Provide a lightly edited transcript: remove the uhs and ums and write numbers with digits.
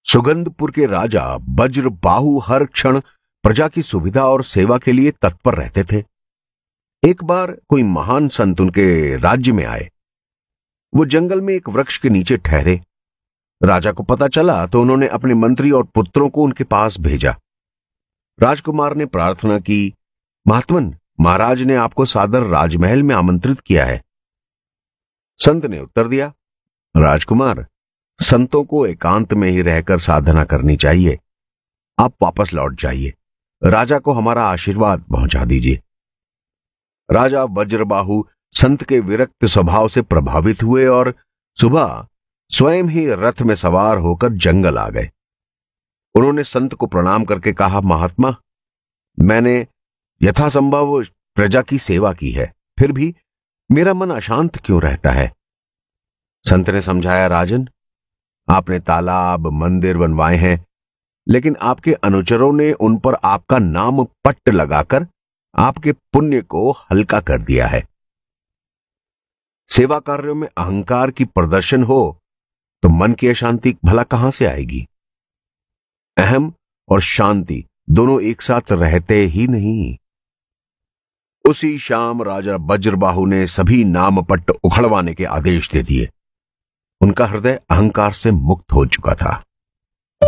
सुगंधपुर के राजा वज्रबाहु हर क्षण प्रजा की सुविधा और सेवा के लिए तत्पर रहते थे। एक बार कोई महान संत उनके राज्य में आए। वो जंगल में एक वृक्ष के नीचे ठहरे। राजा को पता चला तो उन्होंने अपने मंत्री और पुत्रों को उनके पास भेजा। राजकुमार ने प्रार्थना की, महात्मन, महाराज ने आपको सादर राजमहल में आमंत्रित किया है। संत ने उत्तर दिया, राजकुमार, संतों को एकांत में ही रहकर साधना करनी चाहिए। आप वापस लौट जाइए। राजा को हमारा आशीर्वाद पहुंचा दीजिए। राजा वज्रबाहु संत के विरक्त स्वभाव से प्रभावित हुए और सुबह स्वयं ही रथ में सवार होकर जंगल आ गए। उन्होंने संत को प्रणाम करके कहा, महात्मा, मैंने यथासंभव प्रजा की सेवा की है, फिर भी मेरा मन अशांत क्यों रहता है? संत ने समझाया, राजन, आपने तालाब मंदिर बनवाए हैं, लेकिन आपके अनुचरों ने उन पर आपका नाम पट्ट लगाकर आपके पुण्य को हल्का कर दिया है। सेवा कार्यों में अहंकार की प्रदर्शन हो तो मन की अशांति भला कहां से आएगी? अहम और शांति दोनों एक साथ रहते ही नहीं। उसी शाम राजा वज्रबाहु ने सभी नामपट्ट उखड़वाने के आदेश दे दिए। उनका हृदय अहंकार से मुक्त हो चुका था।